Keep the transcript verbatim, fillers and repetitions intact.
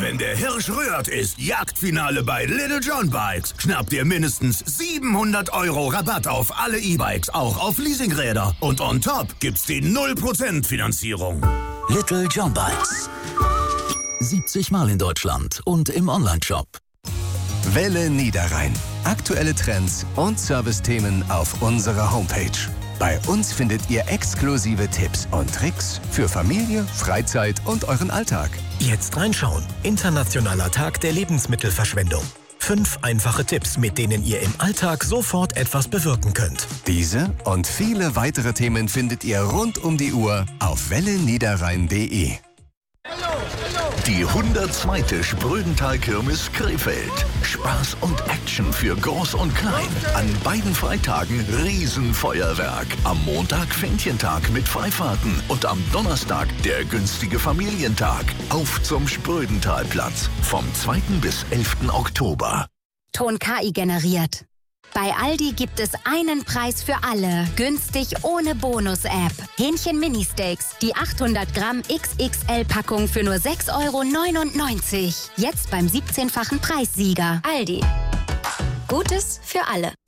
Wenn der Hirsch rührt, ist Jagdfinale bei Little John Bikes. Schnappt ihr mindestens siebenhundert Euro Rabatt auf alle E-Bikes, auch auf Leasingräder. Und on top gibt's die null Prozent Finanzierung. Little John Bikes. siebzig Mal in Deutschland und im Onlineshop. Welle Niederrhein. Aktuelle Trends und Servicethemen auf unserer Homepage. Bei uns findet ihr exklusive Tipps und Tricks für Familie, Freizeit und euren Alltag. Jetzt reinschauen. Internationaler Tag der Lebensmittelverschwendung. Fünf einfache Tipps, mit denen ihr im Alltag sofort etwas bewirken könnt. Diese und viele weitere Themen findet ihr rund um die Uhr auf welle niederrhein punkt de. Die hundertzweite Sprödental-Kirmes Krefeld. Spaß und Action für Groß und Klein. An beiden Freitagen Riesenfeuerwerk. Am Montag Fähnchentag mit Freifahrten und am Donnerstag der günstige Familientag. Auf zum Sprödentalplatz vom zweiten bis elften Oktober. Ton K I generiert. Bei Aldi gibt es einen Preis für alle. Günstig ohne Bonus-App. Hähnchen Mini-Steaks. Die achthundert Gramm X X L-Packung für nur sechs Euro neunundneunzig. Jetzt beim siebzehnfachen Preissieger. Aldi. Gutes für alle.